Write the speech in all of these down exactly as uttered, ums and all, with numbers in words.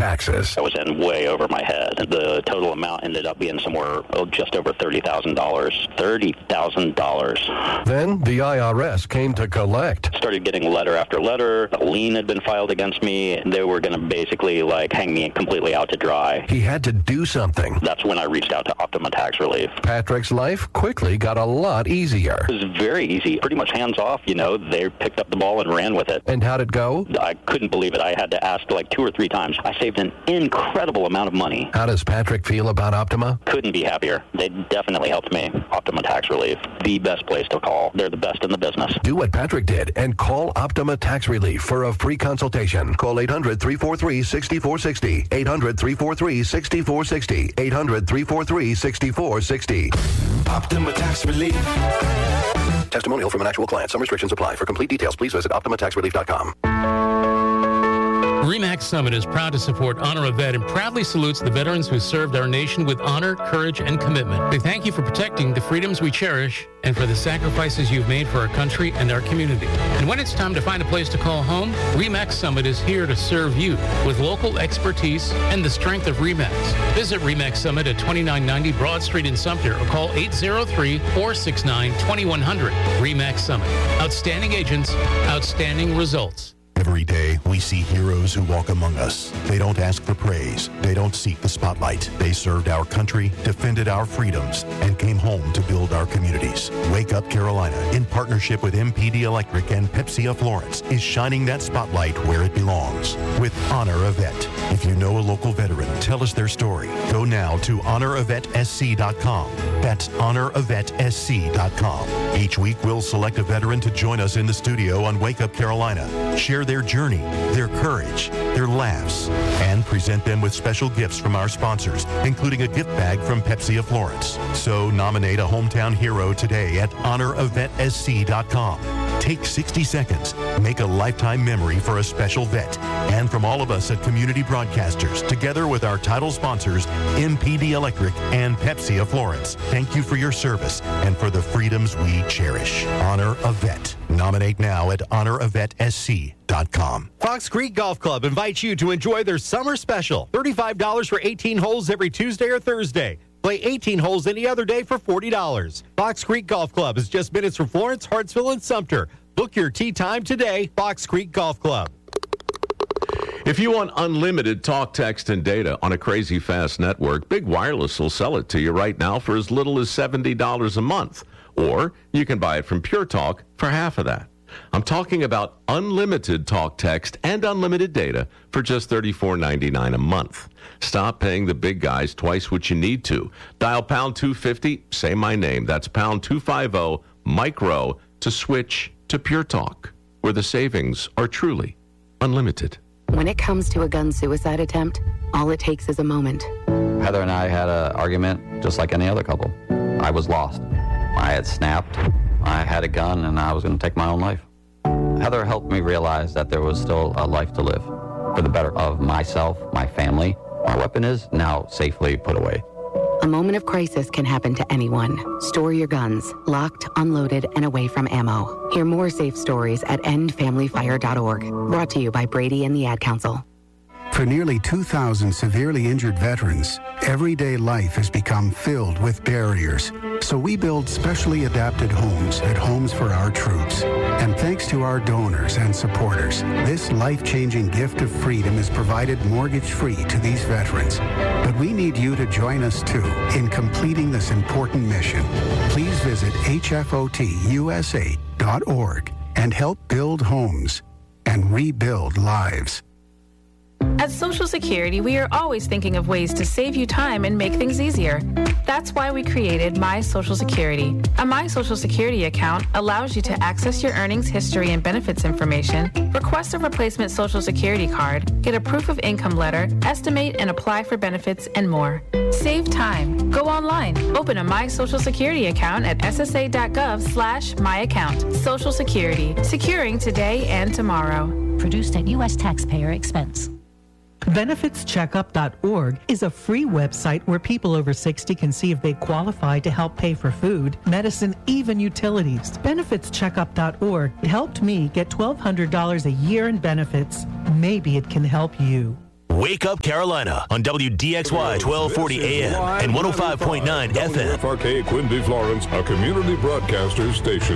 taxes. I was in way over my head. The total amount ended up being somewhere oh, just over thirty thousand dollars. thirty thousand dollars. Then the I R S came to collect. Started getting letter after letter. A lien had been filed against me. They were going to basically like hang me completely out to dry. He had to do something. That's when I reached out to Optima Tax Relief. Patrick's life quickly got a lot easier. It was very easy, pretty much hands off, you know. They picked up the ball and ran with it. And how'd it go? I couldn't believe it. I had to ask like two or three times. I saved an incredible amount of money. How does Patrick feel about Optima? Couldn't be happier. They definitely helped me. Optima Tax Relief, the best place to call. They're the best in the business. Do what Patrick did and call Optima Tax Relief for a free consultation. Call eight hundred, three four three, six four six zero. eight hundred, three four three, six four six zero. eight hundred, three four three, six four six zero. Optima Tax Relief. Testimonial from an actual client. Some restrictions apply. For complete details, please visit optima tax relief dot com. RE/MAX Summit is proud to support Honor a Vet and proudly salutes the veterans who served our nation with honor, courage, and commitment. We thank you for protecting the freedoms we cherish and for the sacrifices you've made for our country and our community. And when it's time to find a place to call home, RE/MAX Summit is here to serve you with local expertise and the strength of RE/MAX. Visit RE/MAX Summit at twenty-nine ninety Broad Street in Sumter or call eight zero three, four six nine, two one zero zero. RE/MAX Summit. Outstanding agents, outstanding results. Every day, we see heroes who walk among us. They don't ask for praise. They don't seek the spotlight. They served our country, defended our freedoms, and came home to build our communities. Wake Up Carolina, in partnership with M P D Electric and Pepsi of Florence, is shining that spotlight where it belongs with Honor a Vet. If you know a local veteran, tell us their story. Go now to honor a vet s c dot com. That's honor a vet s c dot com. Each week, we'll select a veteran to join us in the studio on Wake Up Carolina. Share their journey, their courage, their laughs, and present them with special gifts from our sponsors, including a gift bag from Pepsi of Florence. So nominate a hometown hero today at honor a vet s c dot com. Take sixty seconds. Make a lifetime memory for a special vet. And from all of us at Community Broadcasters, together with our title sponsors, M P D Electric and Pepsi of Florence, thank you for your service and for the freedoms we cherish. Honor a Vet. Nominate now at honor a vet s c dot com. Fox Creek Golf Club invites you to enjoy their summer special. thirty-five dollars for eighteen holes every Tuesday or Thursday. Play eighteen holes any other day for forty dollars. Fox Creek Golf Club is just minutes from Florence, Hartsville, and Sumter. Book your tee time today, Fox Creek Golf Club. If you want unlimited talk, text, and data on a crazy fast network, Big Wireless will sell it to you right now for as little as seventy dollars a month. Or you can buy it from Pure Talk for half of that. I'm talking about unlimited talk, text, and unlimited data for just thirty-four ninety-nine a month. Stop paying the big guys twice what you need to. Dial pound two fifty, say my name. That's pound two fifty, micro, to switch to Pure Talk, where the savings are truly unlimited. When it comes to a gun suicide attempt, all it takes is a moment. Heather and I had an argument just like any other couple. I was lost. I had snapped. I had a gun, and I was going to take my own life. Heather helped me realize that there was still a life to live for the better of myself, my family. My weapon is now safely put away. A moment of crisis can happen to anyone. Store your guns, locked, unloaded, and away from ammo. Hear more safe stories at end family fire dot org. Brought to you by Brady and the Ad Council. For nearly two thousand severely injured veterans, everyday life has become filled with barriers. So we build specially adapted homes at Homes for Our Troops. And thanks to our donors and supporters, this life-changing gift of freedom is provided mortgage-free to these veterans. But we need you to join us, too, in completing this important mission. Please visit H F O T U S A dot org and help build homes and rebuild lives. At Social Security, we are always thinking of ways to save you time and make things easier. That's why we created My Social Security. A My Social Security account allows you to access your earnings history and benefits information, request a replacement Social Security card, get a proof of income letter, estimate and apply for benefits, and more. Save time. Go online. Open a My Social Security account at s s a dot gov slash my account. Social Security. Securing today and tomorrow. Produced at U S taxpayer expense. benefits checkup dot org is a free website where people over sixty can see if they qualify to help pay for food, medicine, even utilities. benefits checkup dot org helped me get twelve hundred dollars a year in benefits. Maybe it can help you. Wake Up Carolina on W D X Y twelve forty A M and one oh five point nine F M. W F R K Quincy Florence, a community broadcaster station.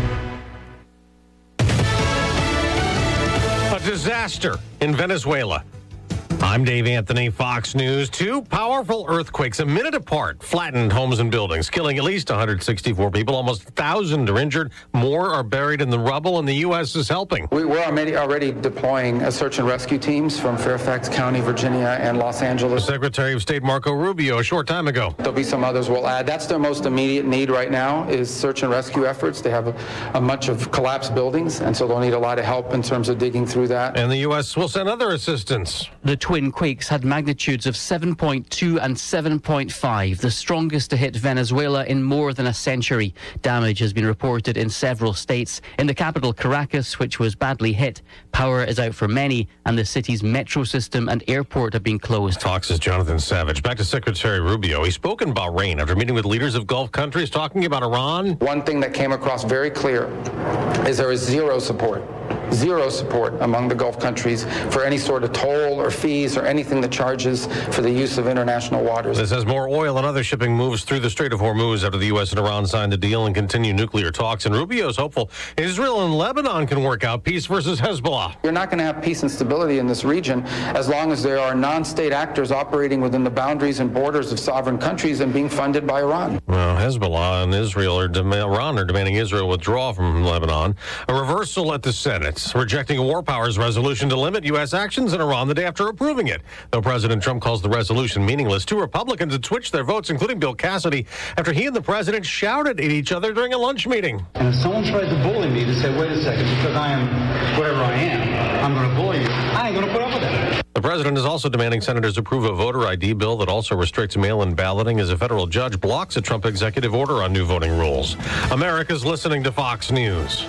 A disaster in Venezuela. I'm Dave Anthony, Fox News. Two powerful earthquakes a minute apart flattened homes and buildings, killing at least one hundred sixty-four people. Almost one thousand are injured. More are buried in the rubble, and the U S is helping. We, we're already, already deploying search and rescue teams from Fairfax County, Virginia, and Los Angeles. Secretary of State Marco Rubio a short time ago. There'll be some others we'll add. That's their most immediate need right now is search and rescue efforts. They have a, a bunch of collapsed buildings, and so they'll need a lot of help in terms of digging through that. And the U S will send other assistance. The twin quakes had magnitudes of seven point two and seven point five, the strongest to hit Venezuela in more than a century. Damage has been reported in several states. In the capital, Caracas, which was badly hit, power is out for many, and the city's metro system and airport have been closed. Fox's Jonathan Savage. Back to Secretary Rubio. He spoke in Bahrain after meeting with leaders of Gulf countries talking about Iran. One thing that came across very clear is there is zero support. Zero support among the Gulf countries for any sort of toll or fees or anything that charges for the use of international waters. This has more oil and other shipping moves through the Strait of Hormuz after the U S and Iran signed a deal and continue nuclear talks. And Rubio's hopeful Israel and Lebanon can work out peace versus Hezbollah. You're not going to have peace and stability in this region as long as there are non-state actors operating within the boundaries and borders of sovereign countries and being funded by Iran. Well, Hezbollah and Israel are dem- Iran are demanding Israel withdraw from Lebanon. A reversal at the Senate, rejecting a war powers resolution to limit U S actions in Iran the day after approving it. Though President Trump calls the resolution meaningless, two Republicans had switched their votes, including Bill Cassidy, after he and the president shouted at each other during a lunch meeting. And if someone tries to bully me to say, wait a second, because I am whatever I am, I'm going to bully you, I ain't going to put up with that. The president is also demanding senators approve a voter I D bill that also restricts mail-in balloting as a federal judge blocks a Trump executive order on new voting rules. America's listening to Fox News.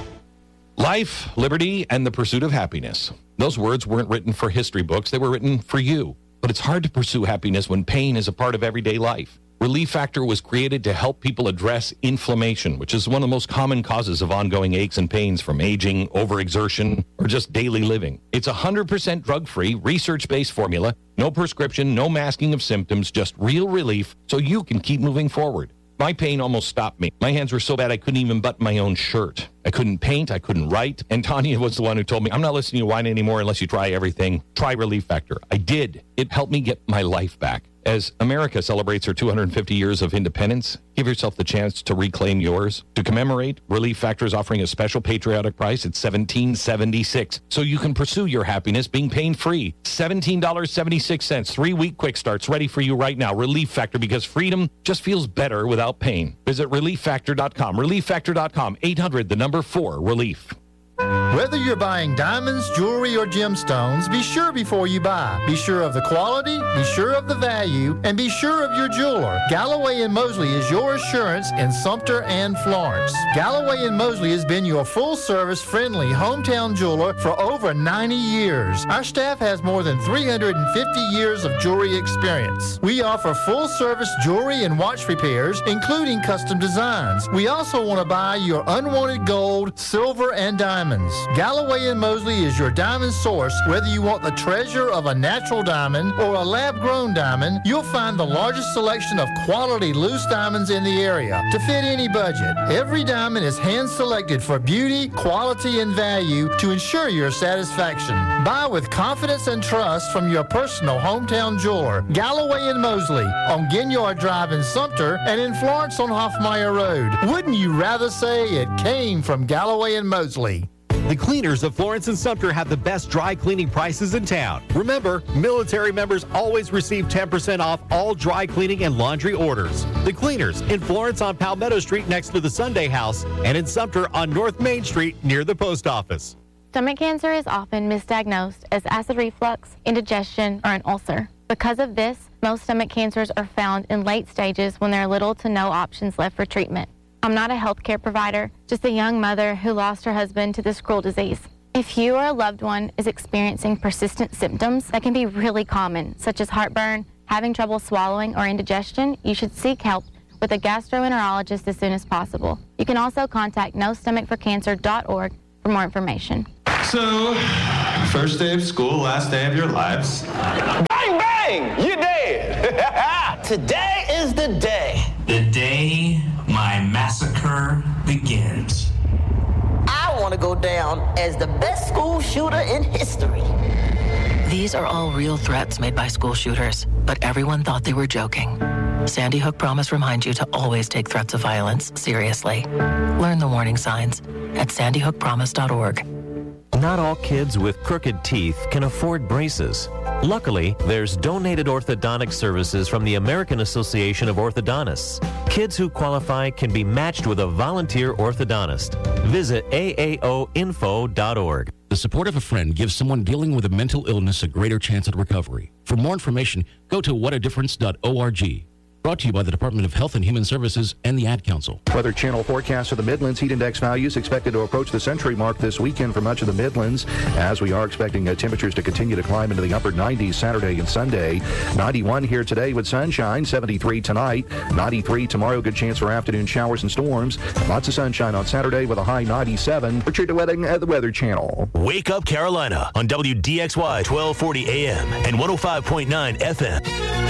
Life, liberty, and the pursuit of happiness. Those words weren't written for history books. They were written for you. But it's hard to pursue happiness when pain is a part of everyday life. Relief Factor was created to help people address inflammation, which is one of the most common causes of ongoing aches and pains from aging, overexertion, or just daily living. It's a one hundred percent drug-free, research-based formula. No prescription, no masking of symptoms, just real relief so you can keep moving forward. My pain almost stopped me. My hands were so bad I couldn't even button my own shirt. I couldn't paint. I couldn't write. And Tanya was the one who told me, I'm not listening to you whine anymore unless you try everything. Try Relief Factor. I did. It helped me get my life back. As America celebrates her two hundred fifty years of independence, give yourself the chance to reclaim yours. To commemorate, Relief Factor is offering a special patriotic price at seventeen dollars and seventy-six cents, so you can pursue your happiness being pain-free. seventeen dollars and seventy-six cents, three-week quick starts ready for you right now. Relief Factor, because freedom just feels better without pain. Visit relief factor dot com. relief factor dot com. eight hundred, the number four, relief. Whether you're buying diamonds, jewelry, or gemstones, be sure before you buy. Be sure of the quality, be sure of the value, and be sure of your jeweler. Galloway and Mosley is your assurance in Sumter and Florence. Galloway and Mosley has been your full-service, friendly hometown jeweler for over ninety years. Our staff has more than three hundred fifty years of jewelry experience. We offer full-service jewelry and watch repairs, including custom designs. We also want to buy your unwanted gold, silver, and diamonds. Galloway and Mosley is your diamond source. Whether you want the treasure of a natural diamond or a lab-grown diamond, you'll find the largest selection of quality loose diamonds in the area to fit any budget. Every diamond is hand-selected for beauty, quality, and value to ensure your satisfaction. Buy with confidence and trust from your personal hometown jeweler, Galloway and Mosley, on Ginyard Drive in Sumter and in Florence on Hoffmeyer Road. Wouldn't you rather say it came from Galloway and Mosley? The cleaners of Florence and Sumter have the best dry cleaning prices in town. Remember, military members always receive ten percent off all dry cleaning and laundry orders. The cleaners in Florence on Palmetto Street next to the Sunday House and in Sumter on North Main Street near the post office. Stomach cancer is often misdiagnosed as acid reflux, indigestion, or an ulcer. Because of this, most stomach cancers are found in late stages when there are little to no options left for treatment. I'm not a healthcare provider, just a young mother who lost her husband to this cruel disease. If you or a loved one is experiencing persistent symptoms that can be really common, such as heartburn, having trouble swallowing, or indigestion, you should seek help with a gastroenterologist as soon as possible. You can also contact no stomach for cancer dot org for more information. So, First day of school, last day of your lives. Bang, bang! You're dead! Today is the day. The day my massacre begins. I want to go down as the best school shooter in history. These are all real threats made by school shooters, but everyone thought they were joking. Sandy Hook Promise reminds you to always take threats of violence seriously. Learn the warning signs at sandy hook promise dot org. Not all kids with crooked teeth can afford braces. Luckily, there's donated orthodontic services from the American Association of Orthodontists. Kids who qualify can be matched with a volunteer orthodontist. Visit A A O info dot org. The support of a friend gives someone dealing with a mental illness a greater chance at recovery. For more information, go to what a difference dot org. Brought to you by the Department of Health and Human Services and the Ad Council. Weather Channel forecast for the Midlands. Heat index values expected to approach the century mark this weekend for much of the Midlands, as we are expecting uh, temperatures to continue to climb into the upper nineties Saturday and Sunday. ninety-one here today with sunshine, seventy-three tonight, ninety-three tomorrow. Good chance for afternoon showers and storms. Lots of sunshine on Saturday with a high ninety-seven. Richard Wedding at the Weather Channel. Wake Up Carolina on W D X Y twelve forty A M and one oh five point nine F M.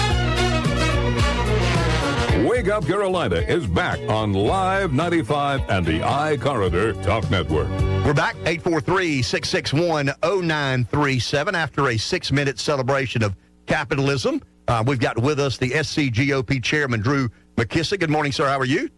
Wake Up Carolina is back on Live ninety-five and the iCorridor Talk Network. We're back, eight four three, six six one, oh nine three seven. After a six-minute celebration of capitalism, uh, we've got with us the S C G O P Chairman, Drew McKissick. Good morning, sir. How are you?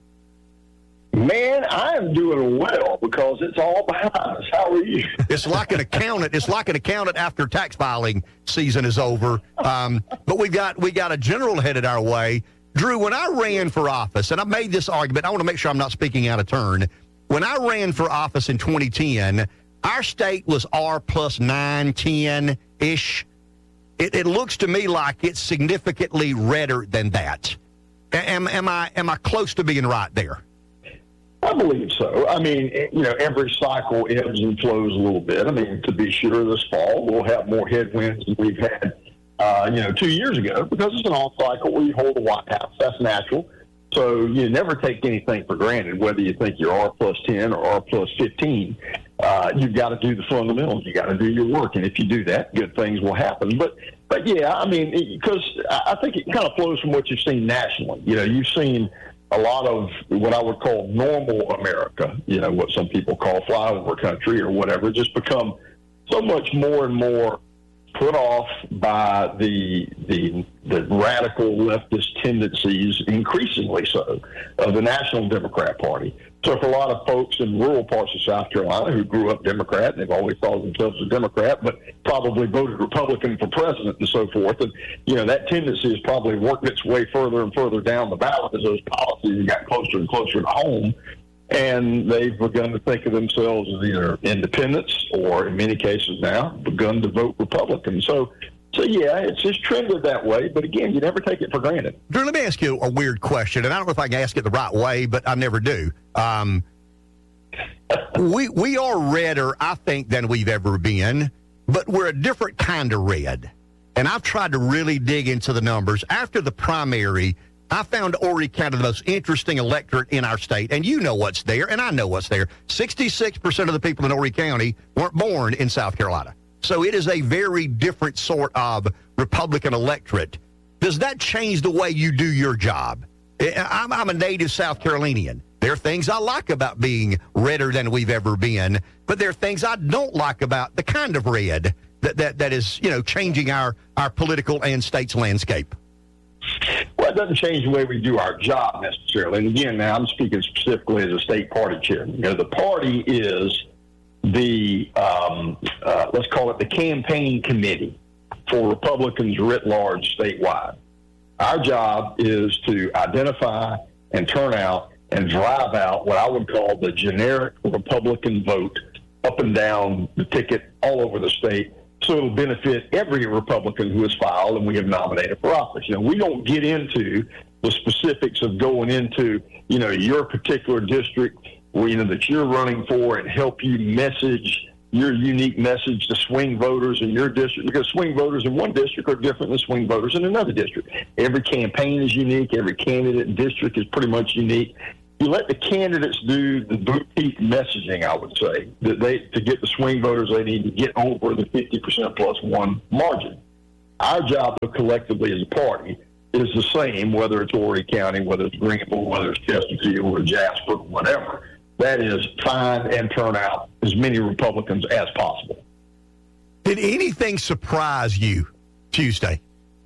Man, I am doing well because it's all behind us. How are you? It's like an accountant. It's like an accountant after tax filing season is over. Um, but we got we got a general headed our way. Drew, when I ran for office, and I made this argument, I want to make sure I'm not speaking out of turn. When I ran for office in twenty ten, our state was R plus nine, ten-ish. It, it looks to me like it's significantly redder than that. Am, am I am I close to being right there? I believe so. I mean, you know, every cycle ebbs and flows a little bit. I mean, to be sure, this fall we'll have more headwinds than we've had Uh, you know, two years ago, because it's an off cycle where you hold the White House. That's natural. So you never take anything for granted, whether you think you're R plus ten or R plus fifteen. Uh, you've got to do the fundamentals. You got to do your work. And if you do that, good things will happen. But, but yeah, I mean, because I think it kind of flows from what you've seen nationally. You know, you've seen a lot of what I would call normal America, you know, what some people call flyover country or whatever, just become so much more and more put off by the the the radical leftist tendencies, increasingly so, of the National Democrat Party. So for a lot of folks in rural parts of South Carolina who grew up Democrat, and they've always called themselves a Democrat, but probably voted Republican for president and so forth, and, you know, that tendency has probably worked its way further and further down the ballot as those policies got closer and closer to home. And they've begun to think of themselves as either independents or, in many cases now, begun to vote Republican. So, so yeah, it's just trended that way. But again, you never take it for granted. Drew, let me ask you a weird question, and I don't know if I can ask it the right way, but I never do. Um, we we are redder, I think, than we've ever been, but we're a different kind of red. And I've tried to really dig into the numbers. After the primary, I found Horry County the most interesting electorate in our state, and you know what's there, and I know what's there. sixty-six percent of the people in Horry County weren't born in South Carolina. So it is a very different sort of Republican electorate. Does that change the way you do your job? I'm, I'm a native South Carolinian. There are things I like about being redder than we've ever been, but there are things I don't like about the kind of red that, that, that is, you know, changing our, our political and state's landscape. Well, it doesn't change the way we do our job necessarily. And again, now I'm speaking specifically as a state party chairman. You know, the party is the, um, uh, let's call it the campaign committee for Republicans writ large statewide. Our job is to identify and turn out and drive out what I would call the generic Republican vote up and down the ticket all over the state, so it'll benefit every Republican who has filed and we have nominated for office. You know, we don't get into the specifics of going into, you know, your particular district where, you know, that you're running for and help you message your unique message to swing voters in your district, because swing voters in one district are different than swing voters in another district. Every campaign is unique. Every candidate and district is pretty much unique. you let the candidates do the boutique messaging, I would say, that they to get the swing voters they need to get over the fifty percent plus one margin. Our job collectively as a party is the same, whether it's Horry County, whether it's Greenville, whether it's Chesterfield or Jasper, whatever. That is, find and turn out as many Republicans as possible. Did anything surprise you Tuesday?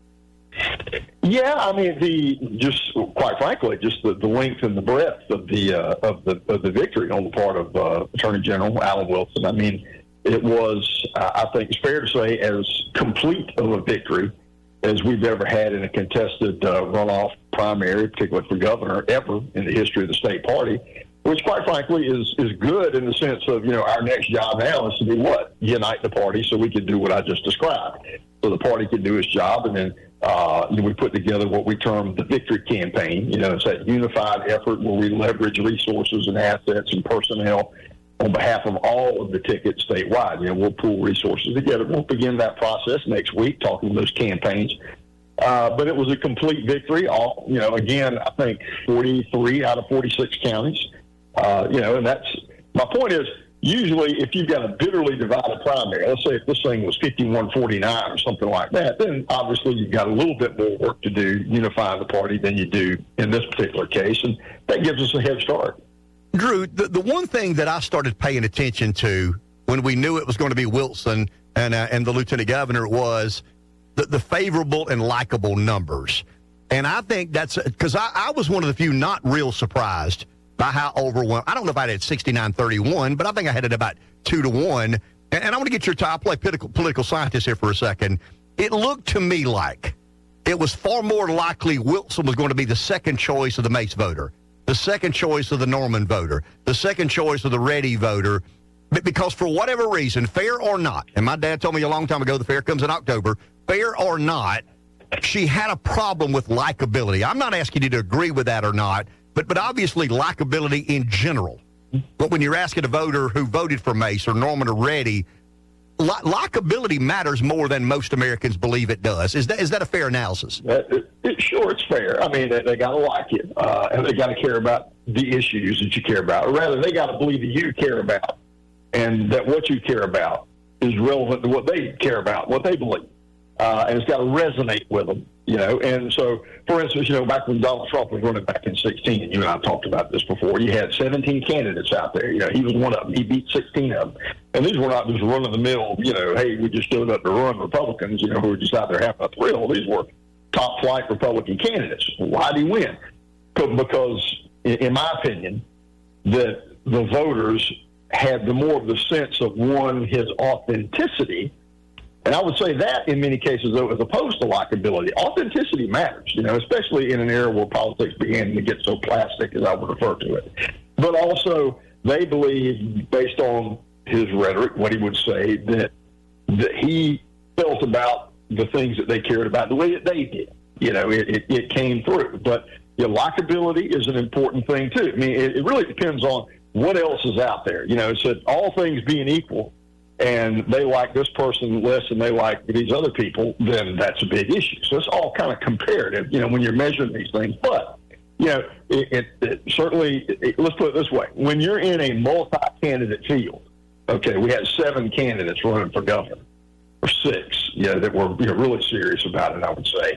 Yeah, I mean, the just quite frankly, just the, the length and the breadth of the uh, of the of the victory on the part of uh, Attorney General Alan Wilson. I mean, it was, uh, I think, it's fair to say, as complete of a victory as we've ever had in a contested uh, runoff primary, particularly for governor, ever in the history of the state party. Which, quite frankly, is is good in the sense of, you know, our next job now is to do what? Unite the party so we can do what I just described. So the party can do its job, and then uh, you know, we put together what we term the victory campaign. You know, it's that unified effort where we leverage resources and assets and personnel on behalf of all of the tickets statewide. You know, we'll pool resources together. We'll begin that process next week, talking those campaigns. Uh, but it was a complete victory. All, you know, again, I think forty-three out of forty-six counties. Uh, you know, and that's my point is usually if you've got a bitterly divided primary, let's say if this thing was fifty-one forty-nine or something like that, then obviously you've got a little bit more work to do unifying the party than you do in this particular case. And that gives us a head start. Drew, the, the one thing that I started paying attention to when we knew it was going to be Wilson and, uh, and the lieutenant governor was the, the favorable and likable numbers. And I think that's because I, I was one of the few not real surprised by how overwhelmed. I don't know if I had sixty-nine thirty-one, but I think I had it about two to one. And, and I want to get your top play political, political scientist here for a second. It looked to me like it was far more likely Wilson was going to be the second choice of the Mace voter, the second choice of the Norman voter, the second choice of the Reddy voter, but because for whatever reason, fair or not, and my dad told me a long time ago the fair comes in October, fair or not, she had a problem with likability. I'm not asking you to agree with that or not, But but obviously likability in general. But when you're asking a voter who voted for Mace or Norman or Reddy, li- likability matters more than most Americans believe it does. Is that is that a fair analysis? It, it, it, sure, it's fair. I mean, they, they got to like you, uh, and they got to care about the issues that you care about. Or rather, they got to believe that you care about, and that what you care about is relevant to what they care about, what they believe. Uh, and it's got to resonate with them, you know. And so, for instance, you know, back when Donald Trump was running back in sixteen, and you and I talked about this before, you had seventeen candidates out there. You know, he was one of them. He beat sixteen of them. And these were not just run-of-the-mill, you know, hey, we just stood up to run Republicans, you know, who were just out there having a thrill. These were top-flight Republican candidates. Why did he win? Because, in my opinion, that the voters had the more of the sense of, one, his authenticity. And I would say that in many cases, though, as opposed to likability, authenticity matters, you know, especially in an era where politics began to get so plastic, as I would refer to it. But also, they believe, based on his rhetoric, what he would say, that that he felt about the things that they cared about the way that they did. You know, it, it, it came through. But you know, likability is an important thing, too. I mean, it, it really depends on what else is out there. You know, it's that all things being equal, and they like this person less than they like these other people, then that's a big issue. So it's all kind of comparative, you know, when you're measuring these things. But, you know, it, it, it certainly, it, let's put it this way. When you're in a multi-candidate field, okay, we had seven candidates running for governor, or six, you know, that were you know, really serious about it, I would say.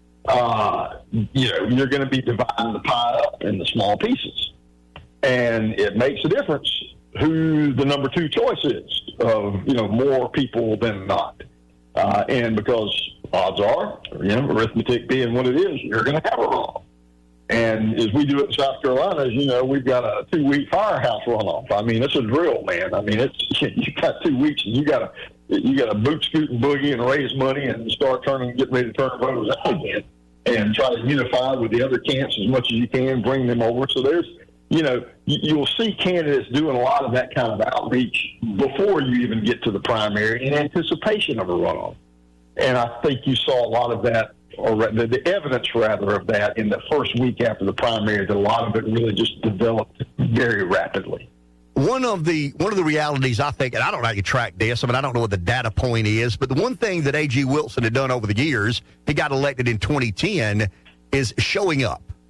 Uh, you know, you're going to be dividing the pie up into small pieces. And it makes a difference who the number two choice is of, you know, more people than not. Uh, and because odds are, you know, arithmetic being what it is, you're going to have a runoff. And as we do it in South Carolina, as you know, we've got a two-week firehouse runoff. I mean, it's a drill, man. I mean, it's you got two weeks and you got to you got to boot, scoot, and boogie and raise money and start turning, get ready to turn voters out again and try to unify with the other camps as much as you can, bring them over. So there's, you know, you'll see candidates doing a lot of that kind of outreach before you even get to the primary in anticipation of a runoff. And I think you saw a lot of that, or the, the evidence, rather, of that in the first week after the primary, that a lot of it really just developed very rapidly. One of the one of the realities, I think, and I don't know how you track this, I mean, I don't know what the data point is, but the one thing that A G. Wilson had done over the years, he got elected in twenty ten, is showing up.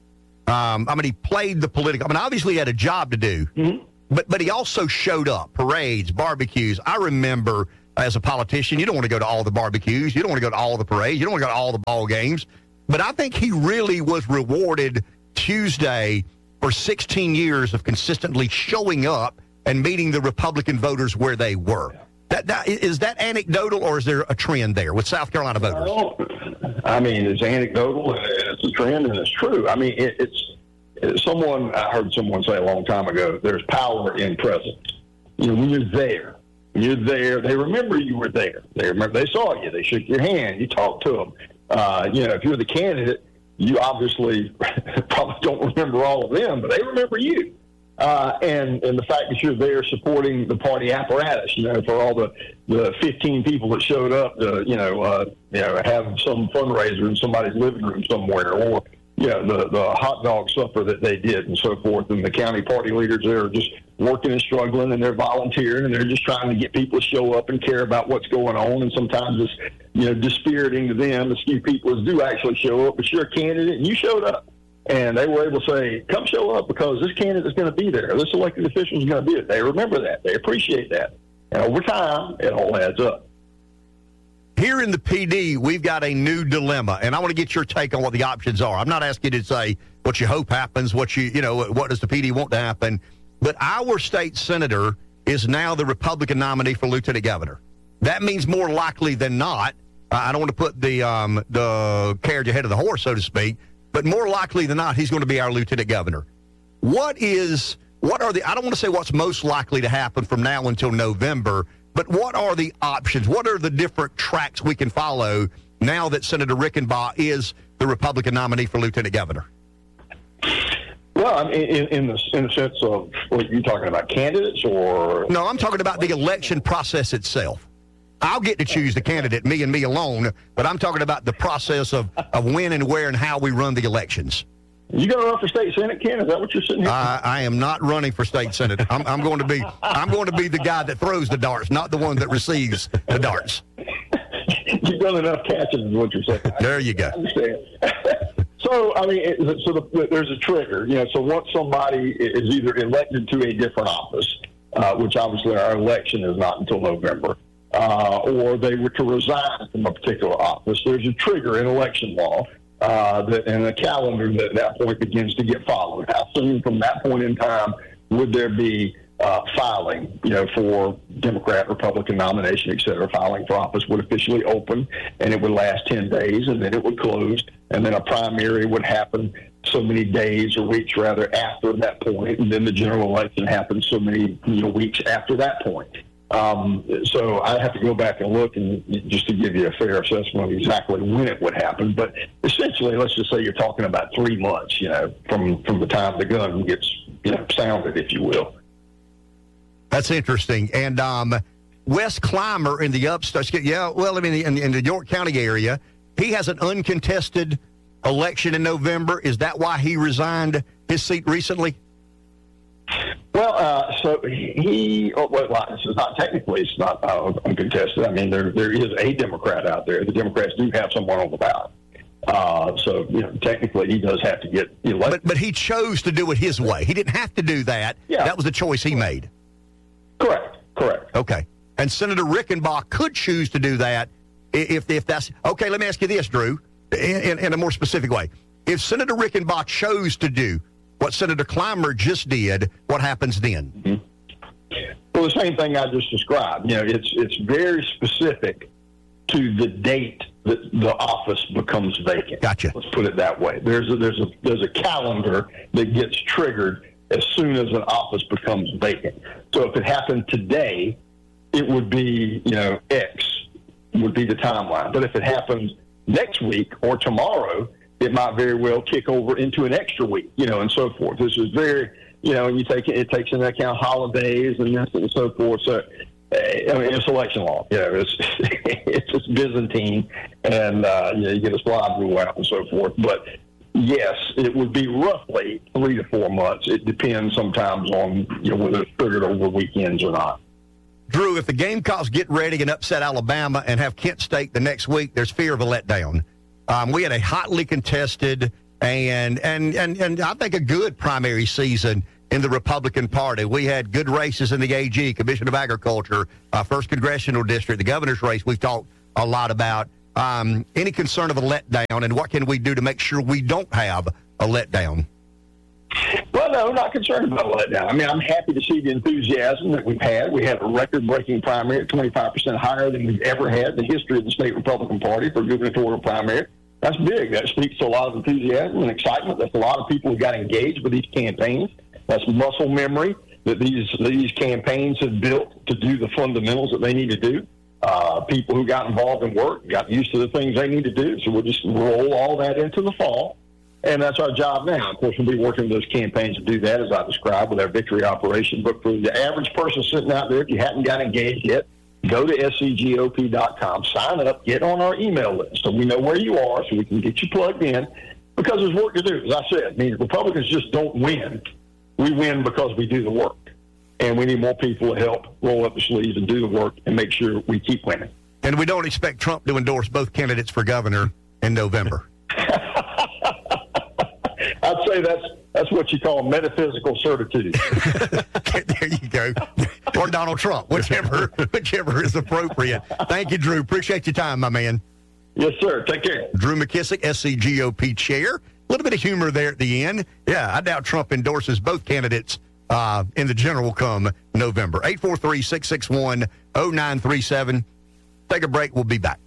Um, I mean, he played the political. I mean, obviously he had a job to do, mm-hmm. but but he also showed up, parades, barbecues. I remember as a politician, you don't want to go to all the barbecues, you don't want to go to all the parades, you don't want to go to all the ball games. But I think he really was rewarded Tuesday for sixteen years of consistently showing up and meeting the Republican voters where they were. That, that, is that anecdotal, or is there a trend there with South Carolina voters? Well, I mean, it's anecdotal, and it's a trend, and it's true. I mean, it, it's, it's someone, I heard someone say a long time ago, there's power in presence. You know, when you're there, when you're there, they remember you were there. They remember, they saw you, they shook your hand, you talked to them. Uh, you know, if you're the candidate, you obviously probably don't remember all of them, but they remember you. Uh, and, and the fact that you're there supporting the party apparatus, you know, for all the, the fifteen people that showed up to, you know, uh, you know, have some fundraiser in somebody's living room somewhere, or, you know, the, the hot dog supper that they did and so forth. And the county party leaders there are just working and struggling, and they're volunteering, and they're just trying to get people to show up and care about what's going on. And sometimes it's, you know, dispiriting to them. The few people do actually show up, but you're a candidate and you showed up. And they were able to say, come show up because this candidate is going to be there. This elected official is going to be there. They remember that. They appreciate that. And over time, it all adds up. Here in the P D, we've got a new dilemma, and I want to get your take on what the options are. I'm not asking you to say what you hope happens, what you, you know, what does the P D want to happen. But our state senator is now the Republican nominee for lieutenant governor. That means more likely than not, I don't want to put the um, the carriage ahead of the horse, so to speak, but more likely than not, he's going to be our lieutenant governor. What is, what are the, I don't want to say what's most likely to happen from now until November, but what are the options? What are the different tracks we can follow now that Senator Rickenbaugh is the Republican nominee for lieutenant governor? Well, I mean, in, in, the, in the sense of, what, you talking about candidates or? No, I'm talking about the election process itself. I'll get to choose the candidate, me and me alone, but I'm talking about the process of, of when and where and how we run the elections. You going to run for state senate, Ken? Is that what you're sitting here? I, I am not running for state senate. I'm, I'm going to be I'm going to be the guy that throws the darts, not the one that receives the darts. You've done enough catching, is what you're saying. There you go. I understand. So, I mean, it, so the, there's a trigger. You know, so once somebody is either elected to a different office, uh, which obviously our election is not until November, Uh, or they were to resign from a particular office, there's a trigger in election law uh, that, and a calendar that at that point begins to get followed. How soon from that point in time would there be uh, filing, you know, for Democrat, Republican nomination, et cetera? Filing for office would officially open, and it would last ten days, and then it would close, and then a primary would happen so many days or weeks, rather, after that point, and then the general election happens so many you know, weeks after that point. Um, so I have to go back and look and just to give you a fair assessment of exactly when it would happen. But essentially, let's just say you're talking about three months, you know, from, from the time the gun gets, you know, sounded, if you will. That's interesting. And um, Wes Clymer in the upstate, yeah, well, I mean, in, in the York County area, he has an uncontested election in November. Is that why he resigned his seat recently? Well, uh, so he, oh, well, it's not technically, it's not uh, uncontested. I mean, there there is a Democrat out there. The Democrats do have someone on the ballot. Uh, so, you know, technically he does have to get elected. But, but he chose to do it his way. He didn't have to do that. Yeah. That was the choice he made. Correct, correct. Okay. And Senator Rickenbaugh could choose to do that if, if that's, okay, let me ask you this, Drew, in, in, in a more specific way. If Senator Rickenbaugh chose to do what Senator Clymer just did, what happens then? Mm-hmm. Well, the same thing I just described. You know, it's it's very specific to the date that the office becomes vacant. Gotcha. Let's put it that way. There's a, there's a there's a calendar that gets triggered as soon as an office becomes vacant. So if it happened today, it would be, you know, X would be the timeline. But if it happens next week or tomorrow, it might very well kick over into an extra week, you know, and so forth. This is very, you know, you take it takes into account holidays and this and so forth. So, I mean, it's election law, you know, it's it's just Byzantine, and uh, you know, you get a slide rule out and so forth. But yes, it would be roughly three to four months. It depends sometimes on, you know, whether it's triggered over weekends or not. Drew, if the Gamecocks get ready and upset Alabama and have Kent State the next week, there's fear of a letdown. Um, we had a hotly contested and and and and I think a good primary season in the Republican Party. We had good races in the A G, Commission of Agriculture, uh, first Congressional District, the governor's race we've talked a lot about. Um, any concern of a letdown, and what can we do to make sure we don't have a letdown? Well, no, not concerned about a letdown. I mean, I'm happy to see the enthusiasm that we've had. We had a record-breaking primary at twenty-five percent higher than we've ever had in the history of the state Republican Party for gubernatorial primary. That's big. That speaks to a lot of enthusiasm and excitement. That's a lot of people who got engaged with these campaigns. That's muscle memory that these these campaigns have built to do the fundamentals that they need to do. Uh, people who got involved in work got used to the things they need to do. So we'll just roll all that into the fall. And that's our job now. Of course, we'll be working those campaigns to do that, as I described, with our victory operation. But for the average person sitting out there, if you hadn't got engaged yet, go to S C G O P dot com, sign up, get on our email list so we know where you are so we can get you plugged in. Because there's work to do, as I said. I mean, Republicans just don't win. We win because we do the work. And we need more people to help roll up the sleeves and do the work and make sure we keep winning. And we don't expect Trump to endorse both candidates for governor in November. I'd say that's that's what you call metaphysical certitude. There you go. Or Donald Trump, whichever whichever is appropriate. Thank you, Drew. Appreciate your time, my man. Yes, sir. Take care. Drew McKissick, S C G O P chair. A little bit of humor there at the end. Yeah, I doubt Trump endorses both candidates uh, in the general come November. eight four three, six six one, zero nine three seven. Take a break. We'll be back.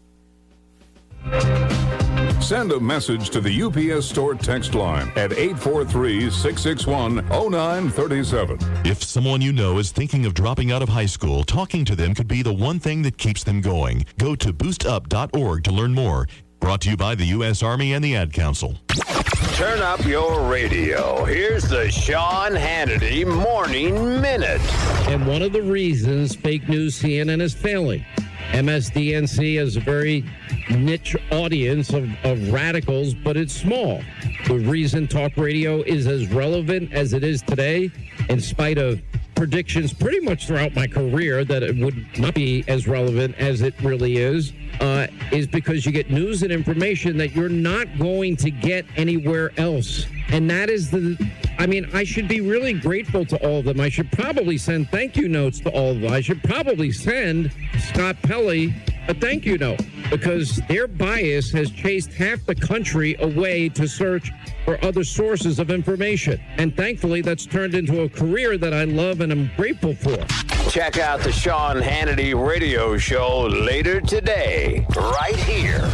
Send a message to the U P S Store text line at eight four three, six six one, zero nine three seven. If someone you know is thinking of dropping out of high school, talking to them could be the one thing that keeps them going. Go to boost up dot org to learn more. Brought to you by the U S Army and the Ad Council. Turn up your radio. Here's the Sean Hannity Morning Minute. And one of the reasons fake news C N N is failing. M S D N C has a very niche audience of, of radicals, but it's small. The reason talk radio is as relevant as it is today, in spite of predictions pretty much throughout my career that it would not be as relevant as it really is, uh, is because you get news and information that you're not going to get anywhere else. And that is the, I mean, I should be really grateful to all of them. I should probably send thank you notes to all of them. I should probably send Scott Pelley a thank you note, because their bias has chased half the country away to search for other sources of information. And thankfully, that's turned into a career that I love and am grateful for. Check out the Sean Hannity radio show later today, right here.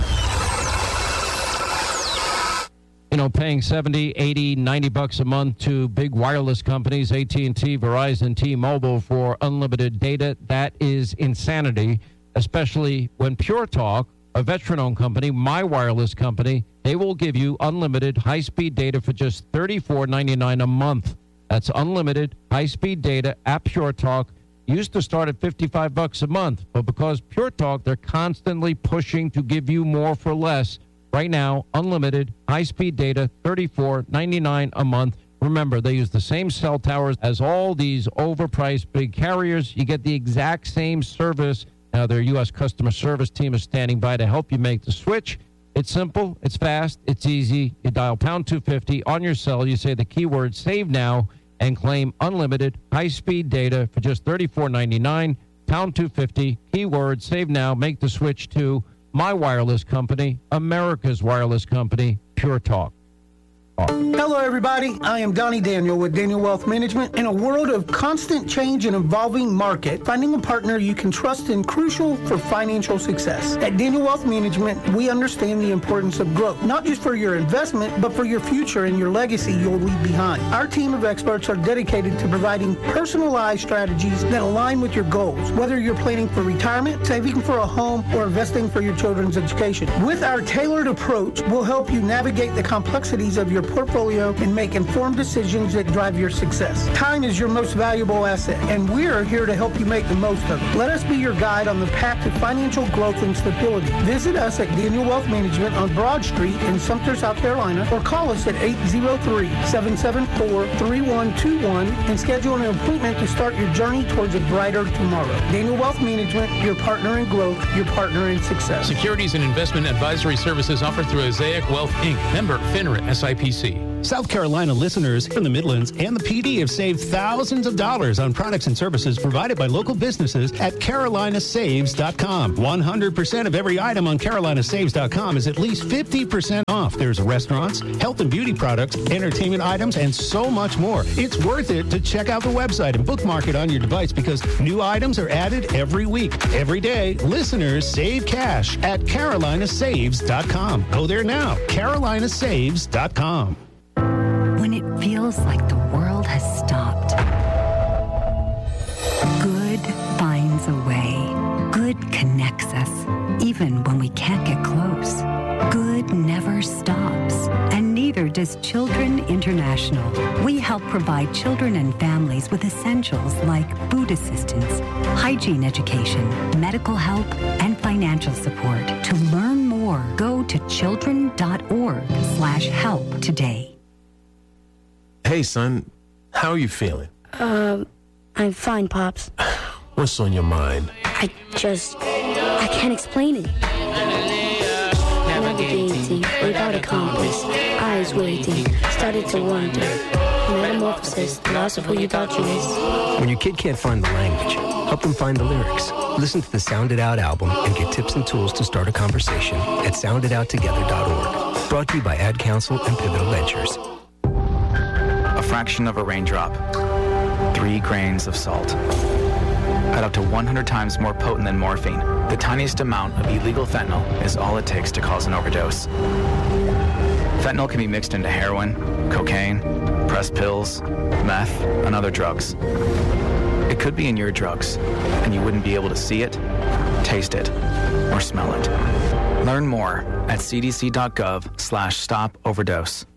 You know, paying seventy, eighty, ninety bucks a month to big wireless companies, A T and T, Verizon, T-Mobile, for unlimited data, that is insanity, especially when Pure Talk, a veteran-owned company, my wireless company, they will give you unlimited high-speed data for just thirty-four ninety-nine a month. That's unlimited high-speed data at Pure Talk. Used to start at fifty-five bucks a month, but because Pure Talk, they're constantly pushing to give you more for less. Right now, unlimited high-speed data, thirty-four ninety-nine a month. Remember, they use the same cell towers as all these overpriced big carriers. You get the exact same service. Now, their U S customer service team is standing by to help you make the switch. It's simple, it's fast, it's easy. You dial pound two fifty on your cell. You say the keyword save now and claim unlimited high-speed data for just thirty-four ninety-nine. Pound two fifty, keyword save now. Make the switch to my wireless company, America's wireless company, Pure Talk. Hello, everybody. I am Donnie Daniel with Daniel Wealth Management. In a world of constant change and evolving market, finding a partner you can trust is crucial for financial success. At Daniel Wealth Management, we understand the importance of growth, not just for your investment, but for your future and your legacy you'll leave behind. Our team of experts are dedicated to providing personalized strategies that align with your goals, whether you're planning for retirement, saving for a home, or investing for your children's education. With our tailored approach, we'll help you navigate the complexities of your portfolio and make informed decisions that drive your success. Time is your most valuable asset, and we're here to help you make the most of it. Let us be your guide on the path to financial growth and stability. Visit us at Daniel Wealth Management on Broad Street in Sumter, South Carolina, or call us at eight zero three, seven seven four, three one two one and schedule an appointment to start your journey towards a brighter tomorrow. Daniel Wealth Management, your partner in growth, your partner in success. Securities and investment advisory services offered through Azaic Wealth, Incorporated. Member FINRA S I P C. South Carolina listeners from the Midlands and the P D have saved thousands of dollars on products and services provided by local businesses at Carolina Saves dot com. one hundred percent of every item on Carolina Saves dot com is at least fifty percent off. There's restaurants, health and beauty products, entertainment items, and so much more. It's worth it to check out the website and bookmark it on your device because new items are added every week. Every day, listeners save cash at Carolina Saves dot com. Go there now, Carolina Saves dot com. When it feels like the world has stopped, good finds a way. Good connects us, even when we can't get close. Good never stops, and neither does Children International. We help provide children and families with essentials like food assistance, hygiene education, medical help, and financial support. To learn more, go to children dot org slash help today. Hey, son, how are you feeling? Um, I'm fine, Pops. What's on your mind? I just, I can't explain it. Navigating without a compass, eyes waiting, started to wonder. Metamorphosis, the loss of who you thought you was. When your kid can't find the language, help them find the lyrics. Listen to the Sound It Out album and get tips and tools to start a conversation at sound it out together dot org. Brought to you by Ad Council and Pivotal Ventures. A fraction of a raindrop, three grains of salt, at up to one hundred times more potent than morphine. The tiniest amount of illegal fentanyl is all it takes to cause an overdose. Fentanyl can be mixed into heroin, cocaine, pressed pills, meth, and other drugs. It could be in your drugs, and you wouldn't be able to see it, taste it, or smell it. Learn more at c d c dot gov slash stop overdose.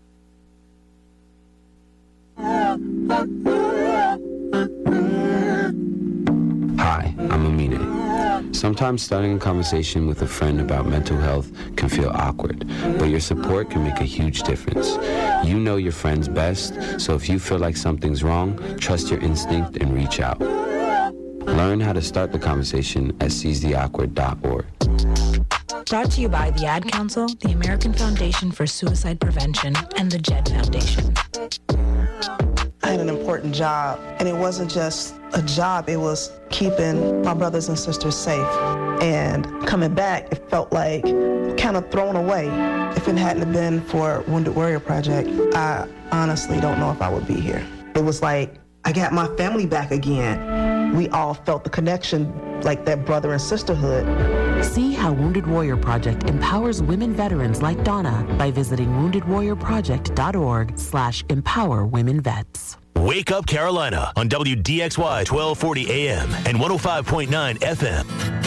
Hi, I'm Amine. Sometimes starting a conversation with a friend about mental health can feel awkward, but your support can make a huge difference. You know your friends best, so if you feel like something's wrong, trust your instinct and reach out. Learn how to start the conversation at seize the awkward dot org. Brought to you by the Ad Council, the American Foundation for Suicide Prevention, and the Jed Foundation. I had an important job, and it wasn't just a job, it was keeping my brothers and sisters safe. And coming back, it felt like kind of thrown away. If it hadn't been for Wounded Warrior Project, I honestly don't know if I would be here. It was like, I got my family back again. We all felt the connection, like that brother and sisterhood. See how Wounded Warrior Project empowers women veterans like Donna by visiting wounded warrior project dot org slash empower women vets. Wake Up Carolina on W D X Y twelve forty A M and one oh five point nine F M.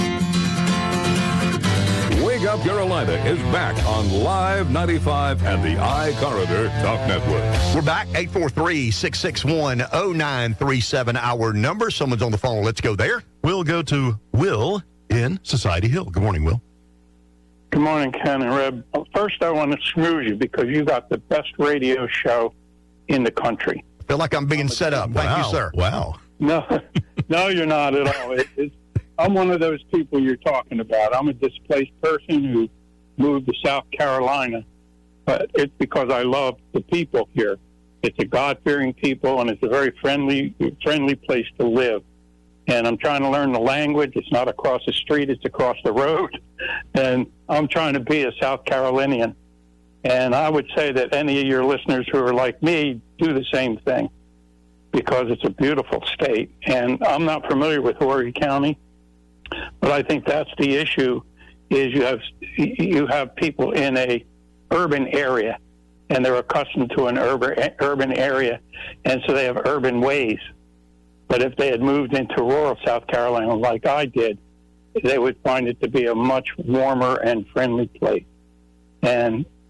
Wake Up Carolina is back on Live ninety-five and the iCorridor Talk Network. We're back, eight four three, six six one, oh nine three seven, our number. Someone's on the phone. Let's go there. We'll go to Will in Society Hill. Good morning, Will. Good morning, Ken and Reb. First, I want to smooth you because you got the best radio show in the country. I feel like I'm being set up. Thank wow. you, sir. Wow. No, no, you're not at all. It, it's, I'm one of those people you're talking about. I'm a displaced person who moved to South Carolina, but it's because I love the people here. It's a God-fearing people, and it's a very friendly, friendly place to live. And I'm trying to learn the language. It's not across the street, it's across the road. And I'm trying to be a South Carolinian. And I would say that any of your listeners who are like me do the same thing because it's a beautiful state. And I'm not familiar with Horry County, but I think that's the issue is you have you have people in a urban area, and they're accustomed to an urban urban area, and so they have urban ways. But if they had moved into rural South Carolina like I did, they would find it to be a much warmer and friendly place. And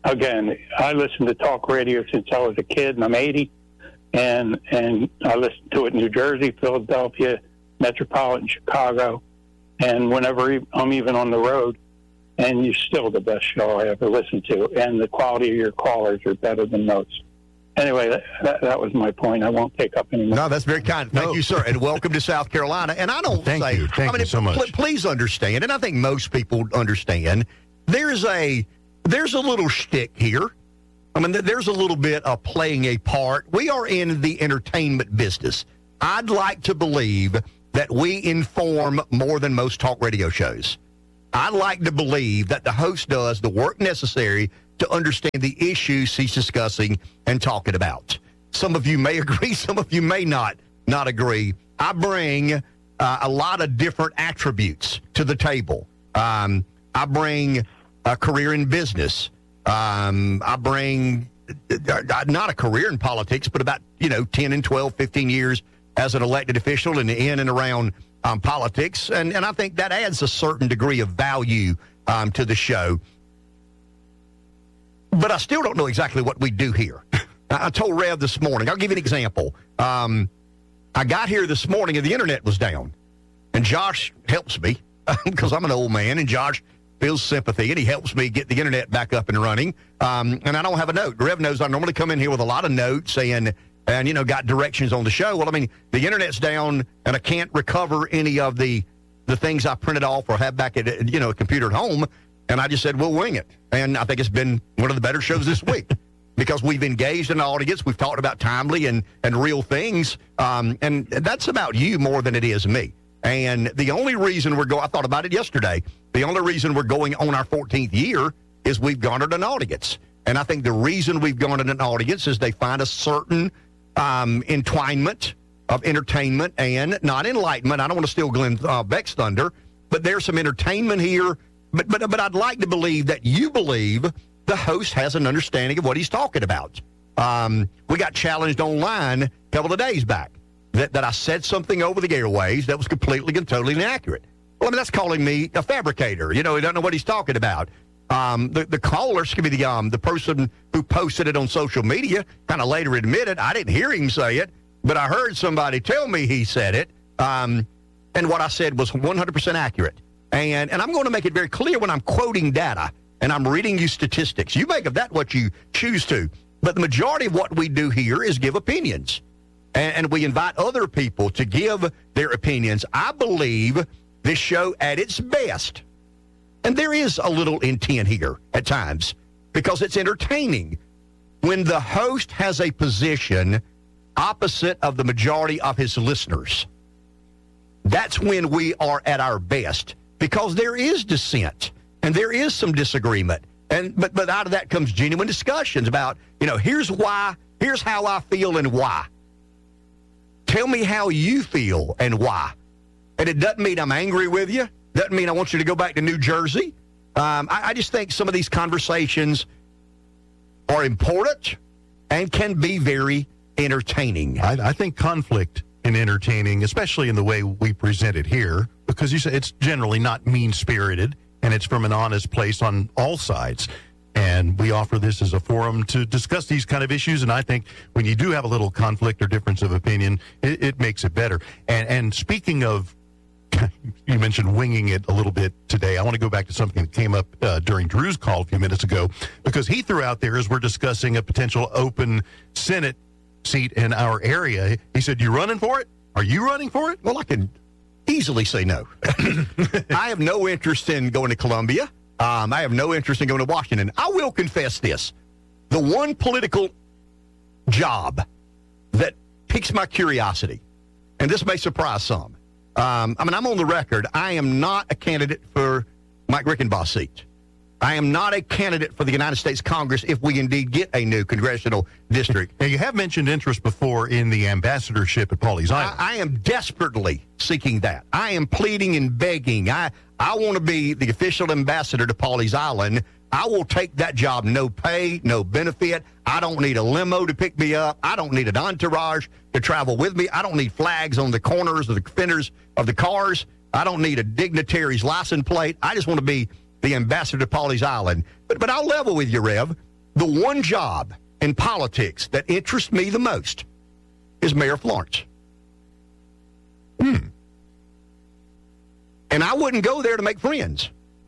again, I listened to talk radio since I was a kid, and I'm eighty, and and I listened to it in New Jersey, Philadelphia, Metropolitan, Chicago, and whenever I'm even on the road, and you're still the best show I ever listened to, and the quality of your callers are better than most. Anyway, that, that, that was my point. I won't take up any more. No, that's very kind. Thank no. you, sir, and welcome to South Carolina. And I don't Thank say, you. Thank I mean, you so much. Pl- please understand, and I think most people understand, there's a there's a little shtick here. I mean, there's a little bit of playing a part. We are in the entertainment business. I'd like to believe that we inform more than most talk radio shows. I'd like to believe that the host does the work necessary to understand the issues he's discussing and talking about. Some of you may agree, some of you may not not agree. I bring uh, a lot of different attributes to the table. Um, I bring a career in business. Um, I bring uh, not a career in politics, but about, you know, ten and twelve, fifteen years as an elected official and in and around um, politics. And, and I think that adds a certain degree of value um, to the show. But I still don't know exactly what we do here. I told Rev this morning, I'll give you an example. Um, I got here this morning and the internet was down. And Josh helps me because I'm an old man, and Josh feels sympathy, and he helps me get the internet back up and running. Um, and I don't have a note. Rev knows I normally come in here with a lot of notes and, and, you know, got directions on the show. Well, I mean, the internet's down, and I can't recover any of the, the things I printed off or have back at, you know, a computer at home. And I just said, we'll wing it. And I think it's been one of the better shows this week because we've engaged an audience. We've talked about timely and, and real things. Um, and that's about you more than it is me. And the only reason we're going, I thought about it yesterday, the only reason we're going on our fourteenth year is we've garnered an audience. And I think the reason we've garnered an audience is they find a certain um, entwinement of entertainment and not enlightenment. I don't want to steal Glenn uh, Beck's thunder, but there's some entertainment here. But, but but I'd like to believe that you believe the host has an understanding of what he's talking about. Um, we got challenged online a couple of days back that, that I said something over the airways that was completely and totally inaccurate. Well, I mean, that's calling me a fabricator. You know, he doesn't know what he's talking about. Um, the, the caller, excuse me, the, um, the person who posted it on social media kind of later admitted, I didn't hear him say it, but I heard somebody tell me he said it. Um, and what I said was one hundred percent accurate. And and I'm going to make it very clear when I'm quoting data and I'm reading you statistics. You make of that what you choose to. But the majority of what we do here is give opinions. And, and we invite other people to give their opinions. I believe this show at its best, and there is a little intent here at times because it's entertaining, when the host has a position opposite of the majority of his listeners. That's when we are at our best. Because there is dissent and there is some disagreement. And but but out of that comes genuine discussions about, you know, here's why, here's how I feel and why. Tell me how you feel and why. And it doesn't mean I'm angry with you. Doesn't mean I want you to go back to New Jersey. Um, I, I just think some of these conversations are important and can be very entertaining. I, I think conflict and entertaining, especially in the way we present it here, because you say it's generally not mean-spirited, and it's from an honest place on all sides. And we offer this as a forum to discuss these kind of issues, and I think when you do have a little conflict or difference of opinion, it, it makes it better. And, and speaking of, you mentioned winging it a little bit today, I want to go back to something that came up uh, during Drew's call a few minutes ago, because he threw out there as we're discussing a potential open Senate seat in our area. He said, you running for it? Are you running for it? Well, I can easily say no. I have no interest in going to Columbia. Um, I have no interest in going to Washington. I will confess this. The one political job that piques my curiosity, and this may surprise some, um, I mean, I'm on the record. I am not a candidate for Mike Rickenbaugh's seat. I am not a candidate for the United States Congress if we indeed get a new congressional district. Now, you have mentioned interest before in the ambassadorship at Pawleys Island. I, I am desperately seeking that. I am pleading and begging. I, I want to be the official ambassador to Pawleys Island. I will take that job, no pay, no benefit. I don't need a limo to pick me up. I don't need an entourage to travel with me. I don't need flags on the corners of the fenders of the cars. I don't need a dignitary's license plate. I just want to be the ambassador to Pawleys Island. But but I'll level with you, Rev. the one job in politics that interests me the most is Mayor Florence. Hmm. And I wouldn't go there to make friends.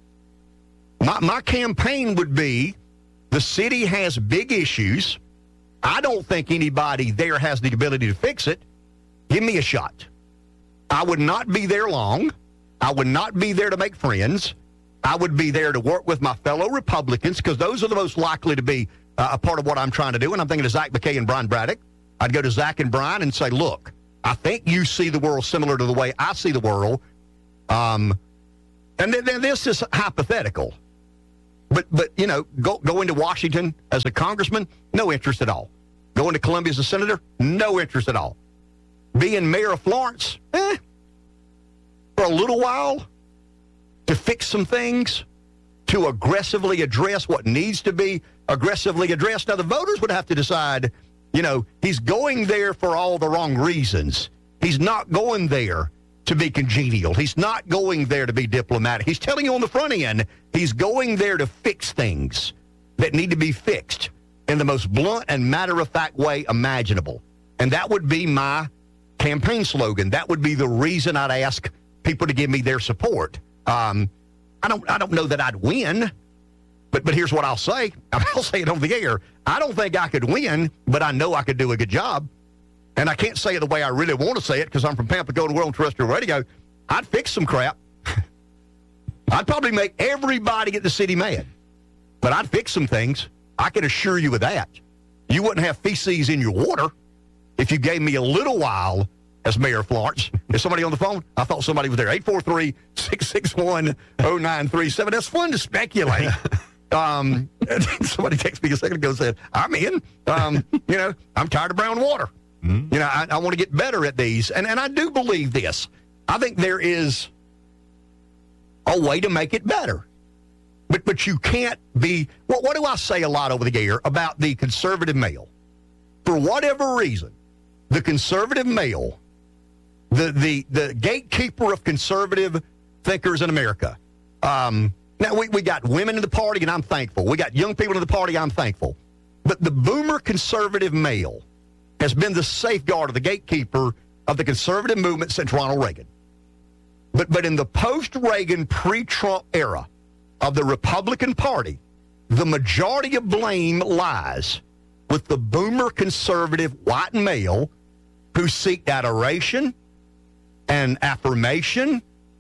My, my campaign would be, the city has big issues. I don't think anybody there has the ability to fix it. Give me a shot. I would not be there long. I would not be there to make friends. I would be there to work with my fellow Republicans, because those are the most likely to be uh, a part of what I'm trying to do. And I'm thinking of Zach McKay and Brian Braddock. I'd go to Zach and Brian and say, look, I think you see the world similar to the way I see the world. Um, and then, then this is hypothetical. But, but you know, go, going to Washington as a congressman, no interest at all. Going to Columbia as a senator, no interest at all. Being mayor of Florence, eh, for a little while, to fix some things, to aggressively address what needs to be aggressively addressed. Now, the voters would have to decide, you know, he's going there for all the wrong reasons. He's not going there to be congenial. He's not going there to be diplomatic. He's telling you on the front end, he's going there to fix things that need to be fixed in the most blunt and matter-of-fact way imaginable. And that would be my campaign slogan. That would be the reason I'd ask people to give me their support. Um, I don't I don't know that I'd win, but but here's what I'll say. I'll say it on the air. I don't think I could win, but I know I could do a good job. And I can't say it the way I really want to say it, because I'm from Pampa Golden World Terrestrial Radio. I'd fix some crap. I'd probably make everybody at the city mad, but I'd fix some things. I can assure you of that. You wouldn't have feces in your water if you gave me a little while as Mayor of Florence. Is somebody on the phone? I thought somebody was there. eight four three, six six one, zero nine three seven. That's fun to speculate. Um, somebody texted me a second ago and said, I'm in. Um, you know, I'm tired of brown water. Mm-hmm. You know, I, I want to get better at these. And, and I do believe this. I think there is a way to make it better. But but you can't be, what, what do I say a lot over the year about the conservative male? For whatever reason, the conservative male, the the, the gatekeeper of conservative thinkers in America. Um, now, we, we got women in the party, and I'm thankful. We got young people in the party, I'm thankful. But the boomer conservative male has been the safeguard of the gatekeeper of the conservative movement since Ronald Reagan. But but in the post-Reagan, pre-Trump era of the Republican Party, the majority of blame lies with the boomer conservative white male who seek adoration and affirmation